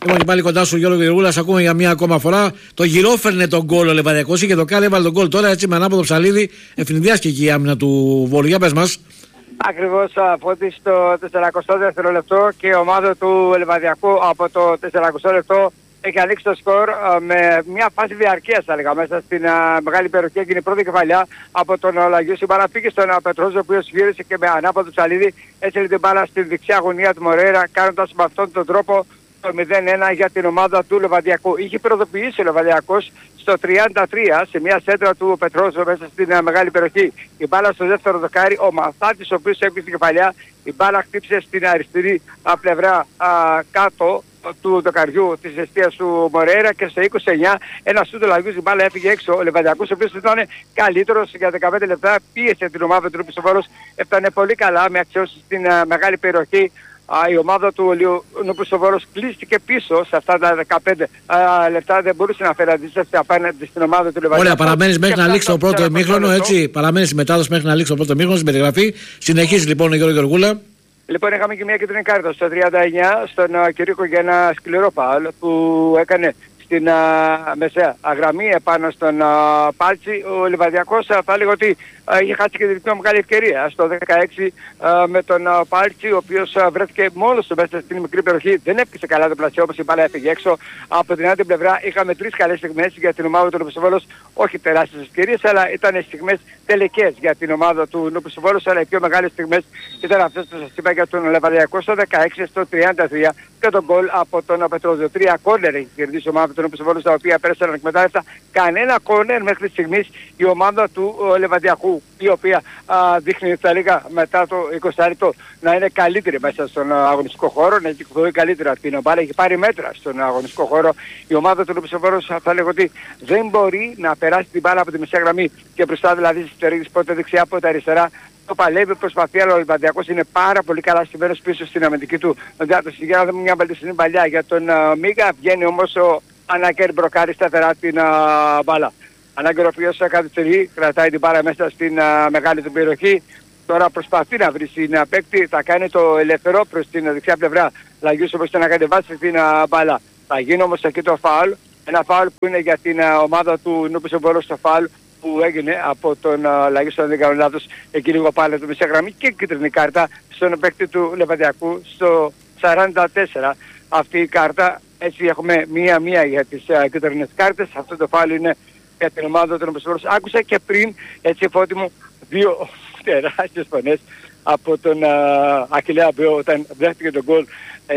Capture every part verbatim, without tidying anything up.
Λοιπόν, και πάλι κοντά σου Γιώργο Γεωργούλα, ακούμε για μία ακόμα φορά. Το γυρόφερνε τον γκολ ο Λεβαδιακός, είχε το κάλε, έβαλε τον γκολ. Τώρα έτσι με ανάποδο ψαλίδι ευνηδιάστηκε και η άμυνα του Βόλου. Για πες μας. Ακριβώς Φώτη στο σαρανταεστό δεύτερο λεπτό και η ομάδα του Λεβαδιακού από το σαρανταεστό λεπτό έχει ανοίξει το σκορ με μια φάση διαρκείας, θα έλεγα, μέσα στην uh, μεγάλη περιοχή. Έγινε η πρώτη κεφαλιά από τον Λαγιούς. Η μπάλα πήγε στον uh, Πετρόζο, ο οποίος γύρισε και με ανάποδο ψαλίδι έστειλε την μπάλα στη δεξιά γωνία του Μορέρα, κάνοντας με αυτόν τον τρόπο το μηδέν ένα για την ομάδα του Λεβαδιακού. Είχε προειδοποιήσει ο Λεβαδιακός στο τριάντα τρία σε μια σέντρα του Πετρόζο μέσα στην uh, μεγάλη περιοχή. Η μπάλα στο δεύτερο δοκάρι, ο Μαθάτης, ο οποίος έκλεισε την κεφαλιά, η μπάλα χτύπησε στην αριστερή uh, πλευρά uh, κάτω του δοκαριού της εστίας του Μορέρα και στο είκοσι εννιά ένα σούτ του Λαγιούς, η μπάλα έφυγε έξω. Ο Λεβαδιακός, ο οποίος ήταν καλύτερος για δεκαπέντε λεπτά, πίεσε την ομάδα του Νουπισοβόλος, έφτανε πολύ καλά με αξιώσεις στην uh, μεγάλη περιοχή. Uh, η ομάδα του Νουπισοβόλος κλείστηκε πίσω σε αυτά τα δεκαπέντε uh, λεπτά, δεν μπορούσε να φέρει αντίσταση απέναντι στην ομάδα του Λεβαδιακού. Ωραία, παραμένεις μέχρι να λήξει το πρώτο ημίχρονο, έτσι. Παραμένεις η μετάδοση μέχρι να λήξει το πρώτο ημίχρονο στην περιγραφή. Συνεχίζει λοιπόν ο Γιώργο Γεωργούλα. Λοιπόν, είχαμε και μια κίτρινη κάρτα στο τριάντα εννιά στον uh, Κυρίκο για ένα σκληρό φάουλ που έκανε στην uh, μεσαία γραμμή επάνω στον uh, Πάλτσι. Ο Λεβαδιακός uh, θα έλεγα ότι uh, είχε χάσει και την πιο μεγάλη ευκαιρία στο δεκαέξι uh, με τον uh, Πάλτσι, ο οποίος uh, βρέθηκε μόνος του μέσα στην μικρή περιοχή. Δεν έπισε καλά το πλασιό, όπως η μπάλα έφυγε έξω. Από την άλλη πλευρά είχαμε τρεις καλές στιγμές για την ομάδα του Νουπισοβόλος, όχι τεράστιες ευκαιρίες, αλλά ήταν στιγμές τελικές για την ομάδα του Νουπισοβόλος, αλλά οι πιο μεγάλες στιγμές ήταν αυτές που σας είπα για τον Λεβαδιακό στο δεκαέξι, στο τριάντα τρία και τον γκολ από τον Πετρόζο. Τρία κόρνερ έχει κερδίσει η ομάδα του Νουπισοβόλου, τα οποία πέρασαν ανεκμετάλλευτα. Κανένα κόρνερ μέχρι στιγμής η ομάδα του ο, Λεβαδιακού, η οποία α, δείχνει θα έλεγα μετά το εικοστό λεπτό να είναι καλύτερη μέσα στον α, αγωνιστικό χώρο, να κυκλοφορεί καλύτερα την μπάλα, έχει πάρει μέτρα στον αγωνιστικό χώρο. Η ομάδα του Νουπισοβόλου θα λέγω ότι δεν μπορεί να περάσει την μπάλα από τη μεσαία γραμμή και μπροστά, δηλαδή στις τερίγες πότε δεξιά πότε αριστερά. Το παλεύει, προσπαθεί, αλλά ο Λεβαδιακός είναι πάρα πολύ καλά στημένος πίσω στην αμυντική του διάταση. Για να δούμε μια βελτιστική παλιά για τον uh, Μίγα. Βγαίνει όμως ο Ανάγκερ, μπροκάρει σταθερά την uh, μπάλα. Ανάγκερ, ο οποίος καθυστερεί, κρατάει την μπάλα μέσα στην uh, μεγάλη του περιοχή. Τώρα προσπαθεί να βρει στην uh, παίκτη, θα κάνει το ελεύθερο προς την δεξιά πλευρά. Λαγιούς, όπως να κατεβάσει την uh, μπάλα. Θα γίνει όμως εκεί το φάουλ. Ένα φάουλ που είναι για την uh, ομάδα του Νουπισοβόλου, στο φάουλ που έγινε από τον uh, Λαγιούς, αν δεν κάνω λάθος, εκεί λίγο πάλι του μισή γραμμή, και κίτρινη κάρτα στον παίκτη του Λεβαδιακού στο σαράντα τέσσερα. Αυτή η κάρτα, έτσι έχουμε μία-μία για τις uh, κίτρινες κάρτες. Αυτό το φάουλ είναι για την ομάδα του Νουπισοβόλου. Άκουσα και πριν, έτσι Φώτη μου, δύο τεράστιες φωνές από τον uh, Αχιλλέα Μπέο όταν δέχτηκε τον γκολ.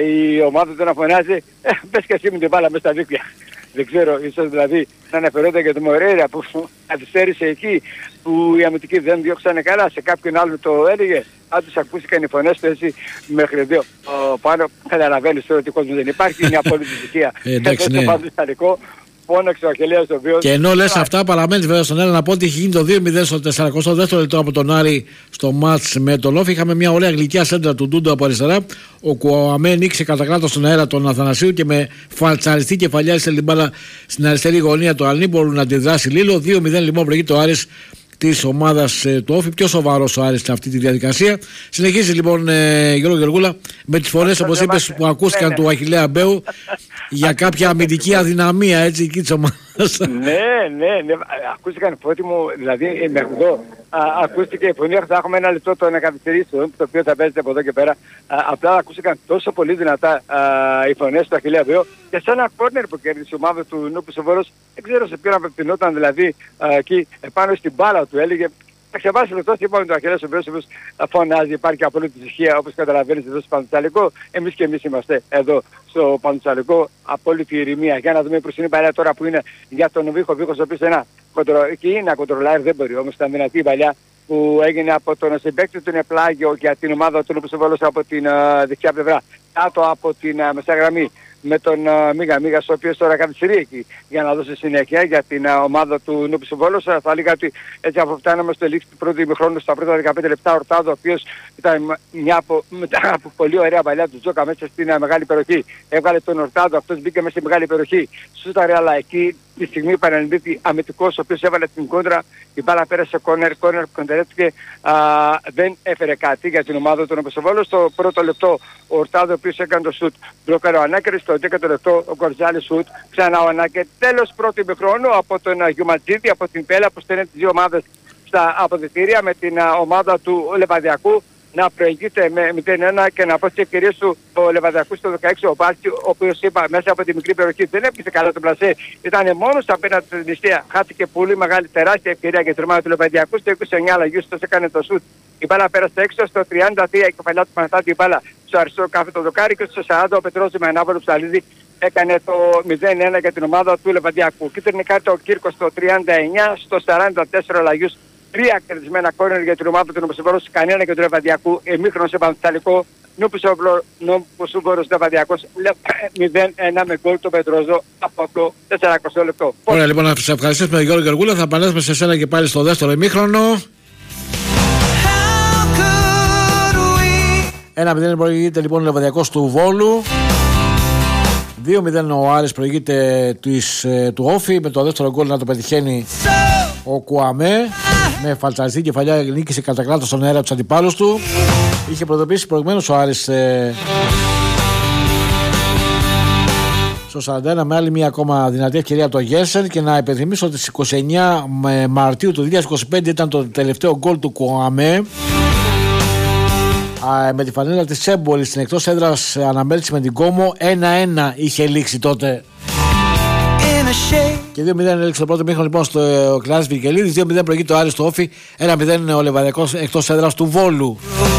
Η ομάδα του να φωνάζει, ε, πες και εσύ με την μπάλα μέσα στα δίκτυα. Δεν ξέρω, ίσως δηλαδή να αναφερόταν για το Μορέρα που καθυστέρησε εκεί, που οι αμυντικοί δεν διώξανε καλά, σε κάποιον άλλο το έλεγε. Αν τους ακούστηκαν οι φωνές του έτσι μέχρι δύο πάνω, καταλαβαίνεις τώρα ότι ο κόσμος δεν υπάρχει, είναι απόλυτη ησυχία. Εντάξει, ναι. Φώναξε ο Αχιλλέας ο οποίος... Και ενώ λες αυτά, παραμένεις βέβαια στον ένα να πω ότι έχει γίνει το δύο μηδέν στο σαρανταεστό δεύτερο λεπτό από τον Άρη στο μάτς με τον Λόφι. Είχαμε μια ωραία γλυκιά σέντρα του Ντούντο από αριστερά. Ο Κουαμέ νίξε κατά κράτος στον αέρα τον Αθανασίου και με φαλτσαριστή κεφαλιά έστειλε την μπάλα στην αριστερή γωνία του Αλνί. Μπορούν να αντιδράσει Λίλο. δύο μηδέν λοιπόν προηγείται ο Άρης της ομάδας ε, του Όφη. Πιο σοβαρός ο Άρης σε αυτή τη διαδικασία. Συνεχίζει λοιπόν ε, Γιώργο Γεωργούλα με τις φωνές, όπως είπες, που ακούστηκαν του Αχιλλέα Μπέου για κάποια αμυντική αδυναμία έτσι εκεί της ομάδας. Ναι, ναι, ναι, ακούστηκαν, Φώτη μου, δηλαδή μέχρι εδώ ακούστηκε η φωνή, θα έχουμε ένα λεπτό των καθυστερήσεων, το οποίο θα παίζεται από εδώ και πέρα. Α, απλά ακούστηκαν τόσο πολύ δυνατά α, οι φωνές του Αχιλλέα Μπέου και σε ένα κόρνερ που κέρδισε η ομάδα του Νουπισοβόλος, δεν ξέρω σε ποιον απευθυνόταν, δηλαδή α, εκεί επάνω στην μπάλα του έλεγε. Θα ξεβάσει λεπτό, είπαμε το Αχιλλέας ο οποίος φωνάζει, υπάρχει απόλυτη ησυχία, όπως καταλαβαίνεις εδώ στο Πανουτσαλικό. Εμείς και εμείς είμαστε εδώ στο Πανουτσαλικό, απόλυτη ηρεμία. Για να δούμε προς την παλιά τώρα που είναι για τον Βίχο. Βίχος ο οποίος ένα κοντρο... εκεί είναι κοντρολάρι, δεν μπορεί όμως, ήταν δυνατή η παλιά που έγινε από τον συμπαίκτη του, είναι πλάγιο για την ομάδα του Νουπισοβόλου από την uh, δεξιά πλευρά, κάτω από την uh, μεσαία γραμμή, με τον uh, Μίγα Μίγας, ο οποίος τώρα καθυστερεί εκεί για να δώσει συνέχεια για την uh, ομάδα του Νουπισοβόλου. Θα έλεγα ότι έτσι αφού φτάναμε στο λήξη του πρώτου ημιχρόνου στα πρώτα δεκαπέντε λεπτά, ο Ορτάδο, ο οποίος ήταν μια από, μετά από πολύ ωραία παλιά του Τζόκα μέσα στην uh, μεγάλη περιοχή. Έβγαλε τον Ορτάδο, αυτός μπήκε μέσα στη μεγάλη περιοχή. Σούταρε, αλλά εκεί τη στιγμή παρανελήφθη αμυντικός, ο οποίος έβαλε την κόντρα. Η μπάλα πέρασε κόρνερ, κόρνερ που κοντερέθηκε, δεν έφερε κάτι για την ομάδα του Νουπισοβόλου. Στο πρώτο λεπτό ο Ορτάδο, ο οποίος έκανε το σουτ, μπλοκάρει ο Ανάκερης. στο δέκατο λεπτό ο Γκορζάλης σουτ, ξανά ο Ανάκε. Τέλος πρώτου ημιχρόνου από τον Γιουματζίδη, από την Πέλα που στέλνει τις δύο ομάδες στα αποδυτήρια με την ομάδα του Λεβαδιακού να προηγείται με μηδέν ένα και να πω στις ευκαιρίες του ο Λεβαδιακού στο δεκαέξι ο Πάλτσι, ο οποίος είπα μέσα από τη μικρή περιοχή δεν έπισε καλά τον πλασέ, ήταν μόνος απέναντι στην νηστεία, χάθηκε πολύ μεγάλη τεράστια ευκαιρία για την ομάδα του Λεβαδιακού. Στο είκοσι εννιά Λαγιούστος έκανε το σουτ, η μπάλα πέρασε έξω, στο τριάντα τρία η κεφαλιά του Παναθάτη η μπάλα στο αριστερό κάθετο δοκάρι και στο σαράντα ο Πετρόζη με ανάβολο ψαλίδι έκανε το μηδέν ένα για την ομάδα του Λεβαδιακού. Κίτρινη κάρτα ο Κύρκος στο τριάντα εννιά, στο σαράντα τέσσερα ο Λαγιούς. Τρία κερδισμένα κόρνερ για την ομάδα του Νομοσυμβόρου, κανένα για τον Λεβαδιακού. Εμίχρονο σε πανθαλικό, Νοπουσούγκορος Λεβαδιακός μηδέν ένα με γκολ του Πετρόζο από το σαράντα λεπτό. Ωραία, λοιπόν, να σας ευχαριστήσουμε Γιώργο Γεργούλα. Θα επανέλθουμε σε εσένα και πάλι στο δεύτερο ημίχρονο. ένα μηδέν προηγείται λοιπόν ο Λεβαδιακός του Βόλου. δύο μηδέν ο Άρης προηγείται της, του Όφη, με το δεύτερο γκολ να το πετυχαίνει ο Κουαμέ με φαλτσαριστή κεφαλιά, νίκησε κατά κράτος στον αέρα τους αντιπάλους του. Είχε προειδοποιήσει προηγουμένως ο Άρης ε, στο σαράντα ένα με άλλη μια ακόμα δυνατή ευκαιρία από το Γέρσεν. Και να υπενθυμίσω ότι στις είκοσι εννιά Μαρτίου του δύο χιλιάδες είκοσι πέντε ήταν το τελευταίο γκολ του Κουαμέ με τη φανέλα της Τσέμπολη στην εκτός έδρας αναμέτρηση με την Κόμο. ένα ένα είχε λήξει τότε και δύο μηδέν έλειξε το πρώτο μήχρονο λοιπόν στο Κλάρις Βικελίδης. δύο μηδέν προηγείται ο Άρης στο Όφι, ένα μηδέν ο Λεβαδιακός εκτός έδρας του Βόλου.